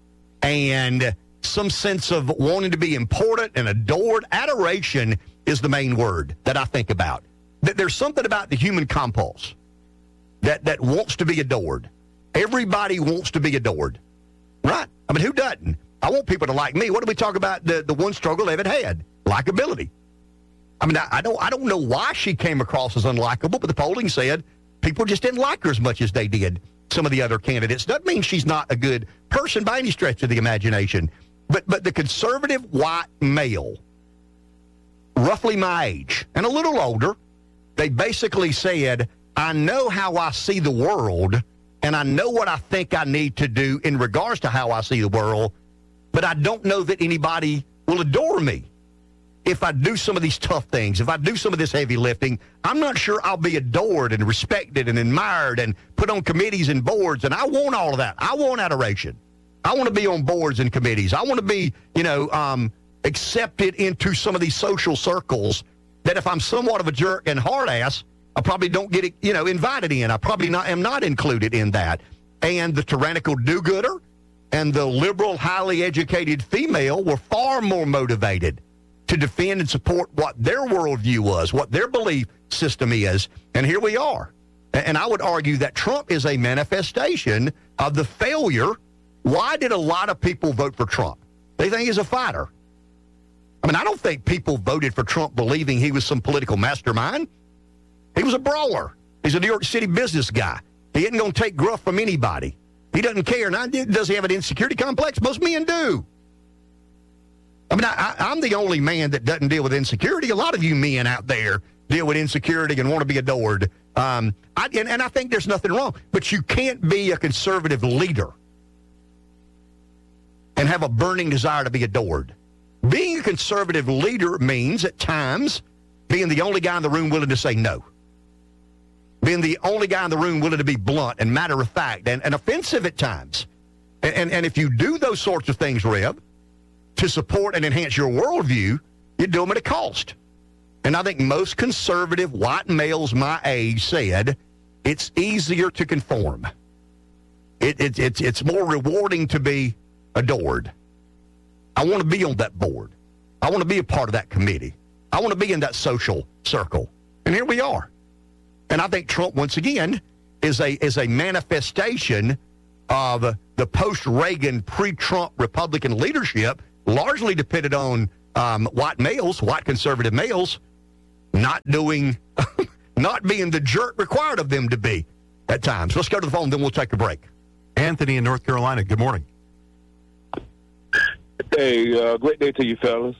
and some sense of wanting to be important and adored. Adoration is the main word that I think about. That there's something about the human compulse that, that wants to be adored. Everybody wants to be adored, right? I mean, who doesn't? I want people to like me. What do we talk about? The, the one struggle Evan had, likability. I mean, I, I don't I don't know why she came across as unlikable, but the polling said people just didn't like her as much as they did some of the other candidates. Doesn't mean she's not a good person by any stretch of the imagination. But but the conservative white male, roughly my age and a little older, they basically said, I know how I see the world, and I know what I think I need to do in regards to how I see the world, but I don't know that anybody will adore me. If I do some of these tough things, if I do some of this heavy lifting, I'm not sure I'll be adored and respected and admired and put on committees and boards, and I want all of that. I want adoration. I want to be on boards and committees. I want to be, you know, um, accepted into some of these social circles that if I'm somewhat of a jerk and hard ass, I probably don't get, you know, invited in. I probably not am not included in that. And the tyrannical do-gooder and the liberal, highly educated female were far more motivated to defend and support what their worldview was, what their belief system is. And here we are. And I would argue that Trump is a manifestation of the failure. Why did a lot of people vote for Trump? They think he's a fighter. I mean, I don't think people voted for Trump believing he was some political mastermind. He was a brawler. He's a New York City business guy. He isn't going to take gruff from anybody. He doesn't care. Now, does he have an insecurity complex? Most men do. I mean, I, I'm the only man that doesn't deal with insecurity. A lot of you men out there deal with insecurity and want to be adored. Um, I, and, and I think there's nothing wrong. But you can't be a conservative leader and have a burning desire to be adored. Being a conservative leader means at times being the only guy in the room willing to say no. Being the only guy in the room willing to be blunt and matter of fact and, and offensive at times. And, and, and if you do those sorts of things, Reb, to support and enhance your worldview, you do them at a cost. And I think most conservative white males my age said it's easier to conform. It, it, it's, it's more rewarding to be adored. I want to be on that board. I want to be a part of that committee. I want to be in that social circle. And here we are. And I think Trump, once again, is a is a manifestation of the post-Reagan, pre-Trump Republican leadership, largely depended on um, white males, white conservative males, not doing, not being the jerk required of them to be at times. Let's go to the phone, then we'll take a break. Anthony in North Carolina, good morning. Hey, uh, great day to you, fellas.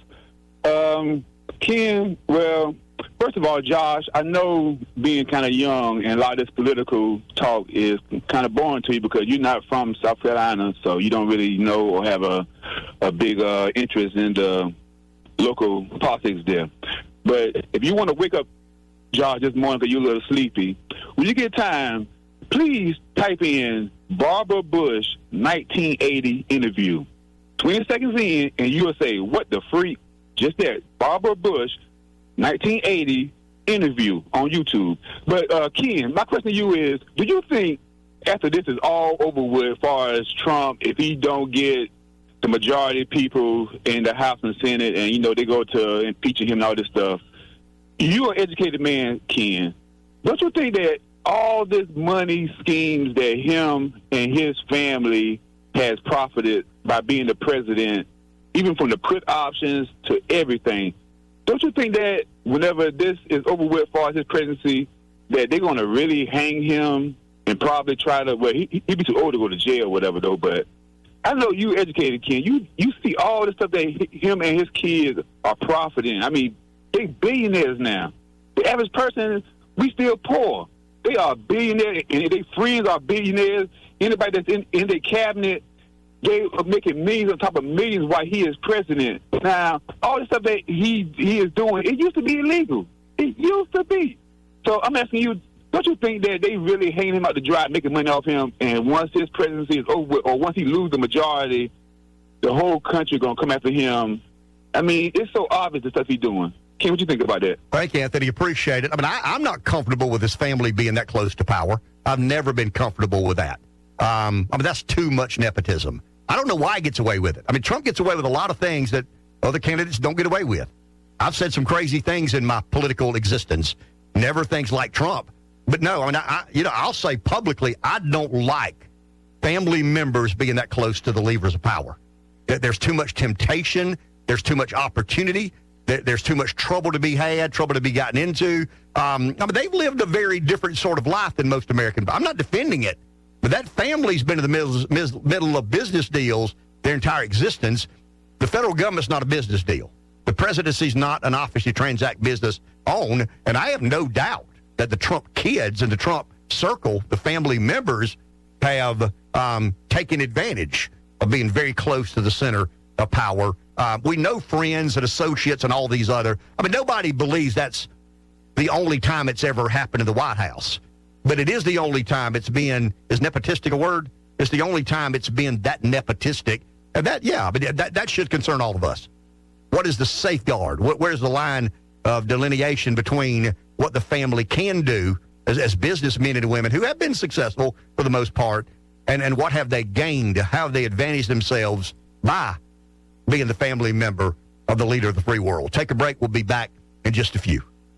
Um, Ken, well, first of all, Josh, I know being kind of young and a lot of this political talk is kind of boring to you because you're not from South Carolina, so you don't really know or have a, a big uh, interest in the local politics there. But if you want to wake up, Josh, this morning because you're a little sleepy, when you get time, please type in Barbara Bush nineteen eighty interview. twenty seconds in, and you'll say, what the freak? Just that, Barbara Bush nineteen eighty interview on YouTube. But, uh, Ken, my question to you is, do you think after this is all over with as far as Trump, if he don't get the majority of people in the House and Senate and, you know, they go to impeaching him and all this stuff, you're an educated man, Ken. Don't you think that all this money schemes that him and his family has profited by being the president, even from the put options to everything, don't you think that whenever this is over with as far as his presidency, that they're going to really hang him and probably try to, well, he, he'd be too old to go to jail or whatever, though, but I know you educated, Ken. You you see all the stuff that him and his kids are profiting. I mean, they billionaires now. The average person, we still poor. They are billionaires, and their friends are billionaires. Anybody that's in, in their cabinet, they are making millions on top of millions while he is president. Now, all the stuff that he he is doing, it used to be illegal. It used to be. So I'm asking you, don't you think that they really hanging him out to dry, making money off him, and once his presidency is over, or once he loses the majority, the whole country going to come after him? I mean, it's so obvious the stuff he's doing. Ken, what you think about that? Thank you, Anthony. Appreciate it. I mean, I, I'm not comfortable with his family being that close to power. I've never been comfortable with that. Um, I mean, that's too much nepotism. I don't know why he gets away with it. I mean, Trump gets away with a lot of things that other candidates don't get away with. I've said some crazy things in my political existence, never things like Trump. But no, I mean, I, I, you know, I'll say publicly, I don't like family members being that close to the levers of power. There's too much temptation. There's too much opportunity. There's too much trouble to be had, trouble to be gotten into. Um, I mean, they've lived a very different sort of life than most Americans. I'm not defending it, but that family's been in the middle, middle of business deals their entire existence. The federal government's not a business deal. The presidency's not an office you transact business on, and I have no doubt that the Trump kids and the Trump circle, the family members, have um, taken advantage of being very close to the center of power. Uh, we know friends and associates and all these other. I mean, nobody believes that's the only time it's ever happened in the White House. But it is the only time it's been, is nepotistic a word? It's the only time it's been that nepotistic. And that, yeah, but that, that should concern all of us. What is the safeguard? Where's the line of delineation between what the family can do as, as businessmen and women who have been successful for the most part, and, and what have they gained? How have they advantaged themselves by being the family member of the leader of the free world? Take a break. We'll be back in just a few.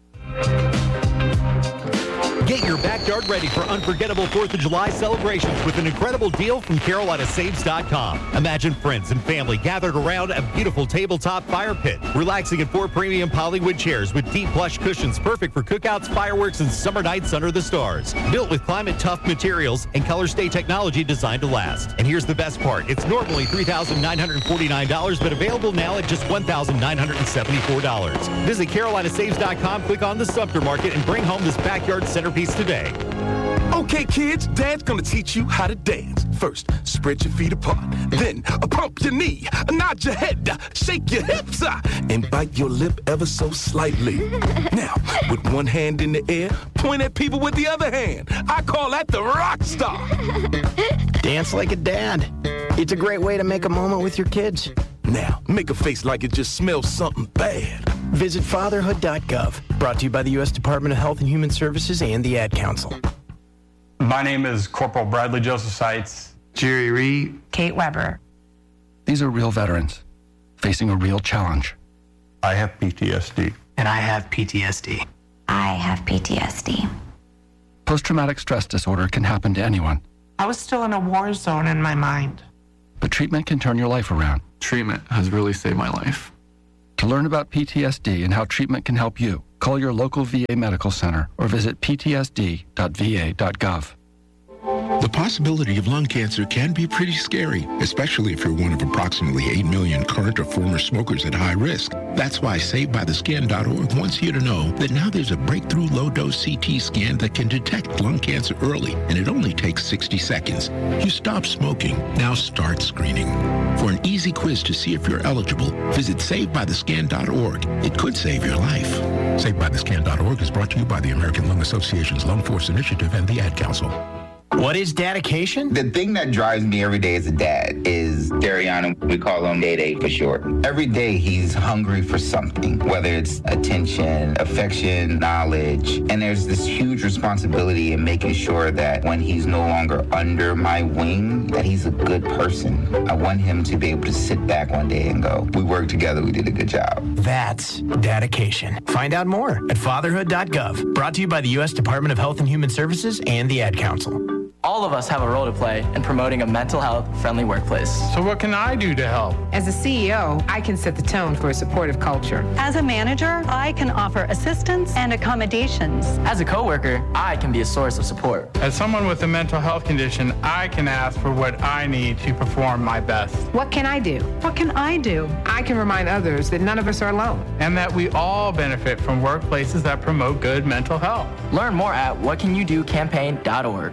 Get your backyard ready for unforgettable fourth of July celebrations with an incredible deal from Carolina Saves dot com. Imagine friends and family gathered around a beautiful tabletop fire pit, relaxing in four premium polywood chairs with deep plush cushions perfect for cookouts, fireworks, and summer nights under the stars. Built with climate-tough materials and color-stay technology designed to last. And here's the best part. It's normally three thousand nine hundred forty-nine dollars, but available now at just one thousand nine hundred seventy-four dollars. Visit Carolina Saves dot com, click on the Sumter Market, and bring home this backyard centerpiece today. Okay, kids, Dad's gonna teach you how to dance. First, spread your feet apart. Then, uh, pump your knee, uh, nod your head, uh, shake your hips, uh, and bite your lip ever so slightly. Now, with one hand in the air, point at people with the other hand. I call that the rock star. Dance like a dad. It's a great way to make a moment with your kids. Now, make a face like it just smells something bad. Visit fatherhood dot gov. Brought to you by the U S Department of Health and Human Services and the Ad Council. My name is Corporal Bradley Joseph Seitz. Jerry Reed. Kate Weber. These are real veterans facing a real challenge. I have P T S D. And I have P T S D. I have P T S D. Post-traumatic stress disorder can happen to anyone. I was still in a war zone in my mind. But treatment can turn your life around. Treatment has really saved my life. To learn about P T S D and how treatment can help you, call your local V A medical center or visit p t s d dot v a dot gov. The possibility of lung cancer can be pretty scary, especially if you're one of approximately eight million current or former smokers at high risk. That's why saved by the skin dot org wants you to know that now there's a breakthrough low-dose C T scan that can detect lung cancer early, and it only takes sixty seconds. You stop smoking, now start screening. For an easy quiz to see if you're eligible, visit saved by the skin dot org. It could save your life. saved by the skin dot org is brought to you by the American Lung Association's Lung Force Initiative and the Ad Council. What is dedication? The thing that drives me every day as a dad is Dariana. We call him Day Day for short. Every day he's hungry for something, whether it's attention, affection, knowledge. And there's this huge responsibility in making sure that when he's no longer under my wing, that he's a good person. I want him to be able to sit back one day and go, we worked together, we did a good job. That's dedication. Find out more at fatherhood dot gov. Brought to you by the U S Department of Health and Human Services and the Ad Council. All of us have a role to play in promoting a mental health friendly workplace. So what can I do to help? As a C E O, I can set the tone for a supportive culture. As a manager, I can offer assistance and accommodations. As a coworker, I can be a source of support. As someone with a mental health condition, I can ask for what I need to perform my best. What can I do? What can I do? I can remind others that none of us are alone. And that we all benefit from workplaces that promote good mental health. Learn more at what can you do campaign dot org.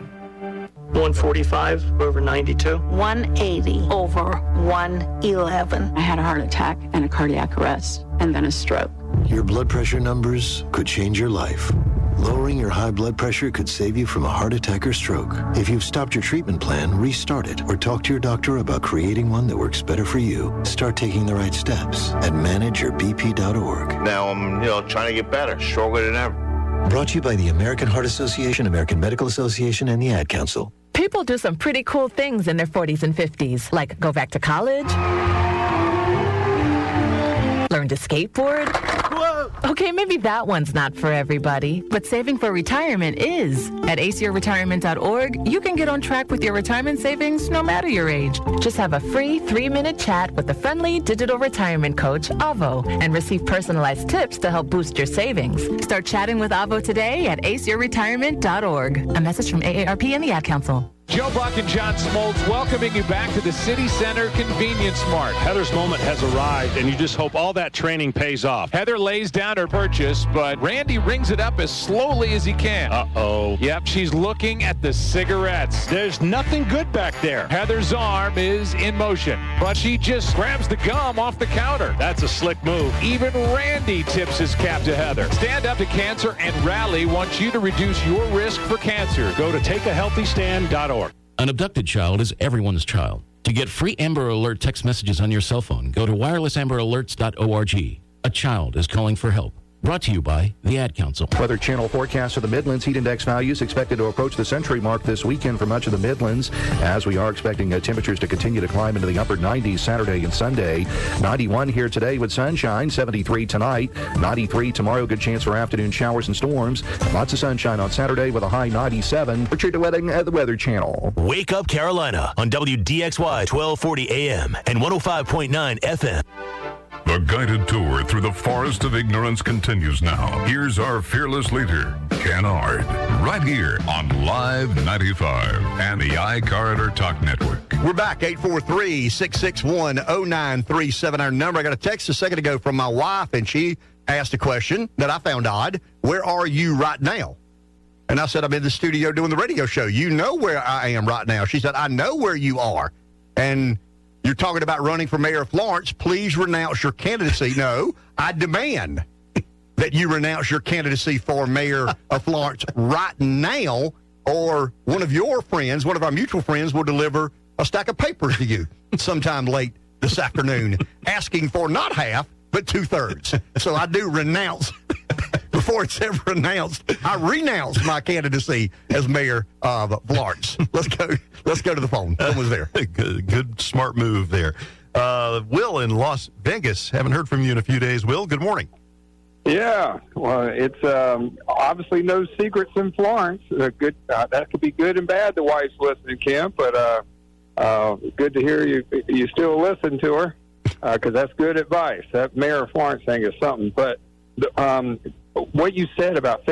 one forty-five over ninety-two. one eighty over one eleven. I had a heart attack and a cardiac arrest and then a stroke. Your blood pressure numbers could change your life. Lowering your high blood pressure could save you from a heart attack or stroke. If you've stopped your treatment plan, restart it or talk to your doctor about creating one that works better for you. Start taking the right steps at manage your b p dot org. Now I'm, you know, trying to get better, stronger than ever. Brought to you by the American Heart Association, American Medical Association, and the Ad Council. People do some pretty cool things in their forties and fifties, like go back to college, learn to skateboard. Whoa. Okay, maybe that one's not for everybody, but saving for retirement is. At a c r retirement dot org, you can get on track with your retirement savings no matter your age. Just have a free three-minute chat with the friendly digital retirement coach, Avo, and receive personalized tips to help boost your savings. Start chatting with Avo today at a c r retirement dot org. A message from A A R P and the Ad Council. Joe Buck and John Smoltz welcoming you back to the City Center Convenience Mart. Heather's moment has arrived, and you just hope all that training pays off. Heather lays down her purchase, but Randy rings it up as slowly as he can. Uh-oh. Yep, she's looking at the cigarettes. There's nothing good back there. Heather's arm is in motion, but she just grabs the gum off the counter. That's a slick move. Even Randy tips his cap to Heather. Stand Up to Cancer and Rally wants you to reduce your risk for cancer. Go to take a healthy stand dot org. An abducted child is everyone's child. To get free Amber Alert text messages on your cell phone, go to wireless amber alerts dot org. A child is calling for help. Brought to you by the Ad Council. Weather Channel forecast for the Midlands. Heat index values expected to approach the century mark this weekend for much of the Midlands, as we are expecting uh, temperatures to continue to climb into the upper nineties Saturday and Sunday. ninety-one here today with sunshine, seventy-three tonight, ninety-three tomorrow. Good chance for afternoon showers and storms. Lots of sunshine on Saturday with a high ninety-seven. Richard DeWetting at the Weather Channel. Wake Up Carolina on W D X Y twelve forty A M and one oh five point nine F M. The guided tour through the forest of ignorance continues now. Here's our fearless leader, Ken Ard, right here on Live ninety-five and the iCorridor Talk Network. We're back, eight four three, six six one, oh nine three seven, our number. I got a text a second ago from my wife, and she asked a question that I found odd. Where are you right now? And I said, I'm in the studio doing the radio show. You know where I am right now. She said, I know where you are. And you're talking about running for mayor of Florence. Please renounce your candidacy. No, I demand that you renounce your candidacy for mayor of Florence right now, or one of your friends, one of our mutual friends, will deliver a stack of papers to you sometime late this afternoon, asking for not half, but two-thirds. So I do renounce, before it's ever announced, I renounce my candidacy as mayor of Florence. Let's go Let's go to the phone. Someone's there. good, good, smart move there. Uh, Will in Las Vegas. Haven't heard from you in a few days. Will, good morning. Yeah, well, it's um, obviously no secrets in Florence. Uh, good, uh, that could be good and bad. The wife's listening, Kim, but uh, uh, good to hear you. You still listen to her because uh, that's good advice. That mayor of Florence thing is something. But um, what you said about